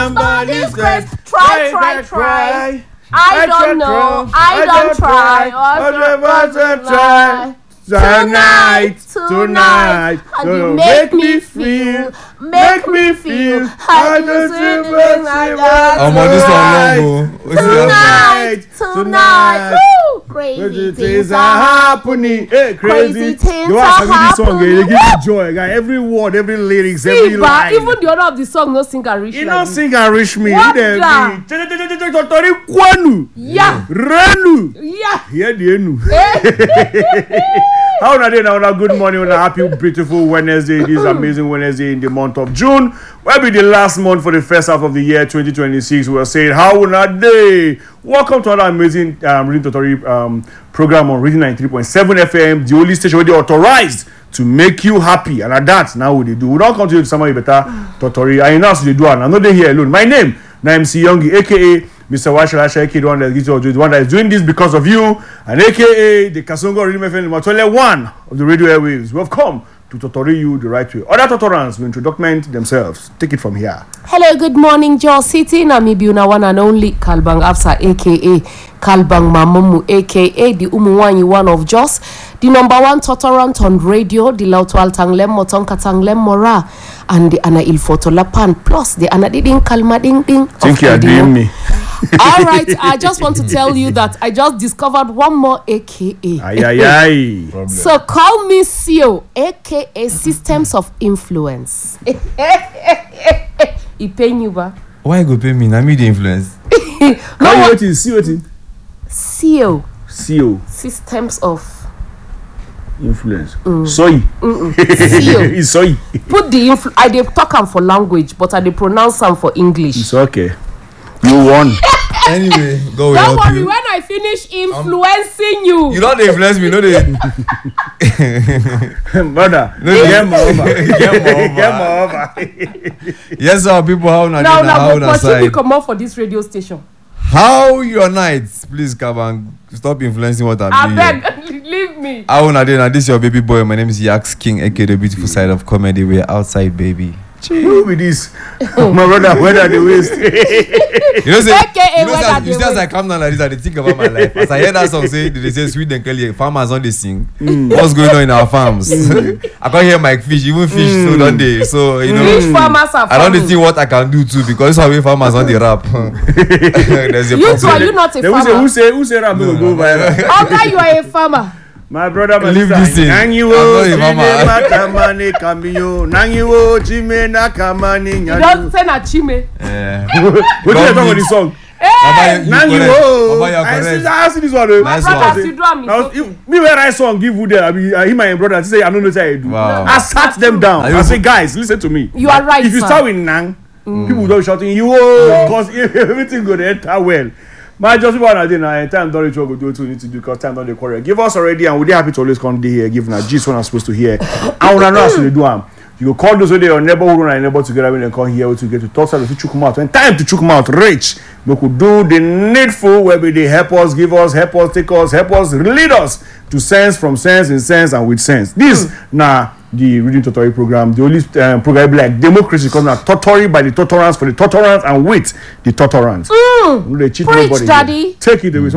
Somebody's grace. Try. I don't know. I don't try. Tonight, and you make me feel. How you sing like that. I'm on this one long. Tonight. Woo! Crazy things are happening. Hey, crazy things you are happening. They give you joy. Guy. Every word, every lyrics, every line. Even the order of the song, no sing and reach. You don't sing and reach me. What Yeah. Renu. Yeah. Here the enu. How are they now? Good morning on a happy, beautiful Wednesday. This amazing Wednesday in the month of June. Will be the last month for the first half of the year 2026. We are saying, how are they? Welcome to another amazing Reading Totori program on Reading 93.7 FM, the only station where they authorized to make you happy. And at that, now what they do. We don't come to you to somebody better Totori. I announce they do, and I'm not here alone. My name, MC Youngie, aka Mr. Washalasha, aka the one that gives you the one that is doing this because of you, and aka the Kasongo Reading FM, Matole one of the radio airwaves. We have come to Totori you the right way. Other Totorans will introduce themselves. Take it from here. Hello, good morning, Jos City. Namibiuna one and only Kalbang Afsa, aka Kalbang Mamumu, aka the Umuwanyi one of Jos, the number one Totorant on radio, the Lautwal Tanglem Motonka Tanglem Mora, and the Ana Ilfoto Lapan, plus the Ana Diding Kalma Ding Ding. Think you are doing me. All right, I just want to tell you that I just discovered one more aka. Aye. So call me CEO, aka Systems of Influence. He paying you back. Why you go pay me? Now me the influence. No, what is CEO? CEO. Systems of Influence. Soy. CEO. It's soy. Put the I dey talk am for language, but I dey pronounce am for English. It's okay. You won. Anyway, go Don't help worry, you. when I finish influencing you. You don't influence me, no they. Brother, No, game over. Yes, sir, people, how na Now, how but na should we side. come out for this radio station? How your nights? Please, Kabang, stop influencing what I'm I doing. beg, leave me. How na dey? Now this your baby boy. My name is Yax King, aka the beautiful side of comedy. We're outside, baby. Who be this? My brother, where are the waist? You know, say, AKA you know, whether say, they you see as I come down like this, I dey think about my life. As I hear that song, they say sweet and Kelly, farmers on they sing. What's going on in our farms? I can't hear Mike Fish, even fish, so don't they? So you know, Which farmers are I don't farming? think what I can do too because this is how farmers on the rap. There's a You two, are problem. you not a Who farmer? say Ram will go viral? Okay, you are a farmer. My brother, my Leave this sister. thing. Nangiwo, I'm not a Jime Makamani Kambiyo. Nangiwo, Jime Nakamani You Nyanyu. don't say na chime. What do you talk about this song? Hey, Nangiwo. Baba, you are correct. I see this one. my Nice brother, one. sit down. Now, me when I song give you there, I hear my brother say I don't know what I do. Wow. I sat them down. Are you- I say, guys, listen to me. You are right, If you sir. start with Nang, people don't shouting you because everything go to enter well. My just people are doing now. Time don't reach what we do to need to do because time don't correct. Give us already, and we're happy to always come here, give na gist when I'm supposed to hear. I wanna know how to do them. You go call those who they your neighborhood and neighbor together when they come here to get to talk to chook them out. When time to chook them out, reach. We could do the needful where they help us, give us, help us, take us, help us, lead us to sense from sense in sense and with sense. This now the Reading Totori program, the only program be like democracy because now Totori by the Totorans for the Totorans and with the Totorans. They cheat Preach, nobody here. Daddy. Take it away.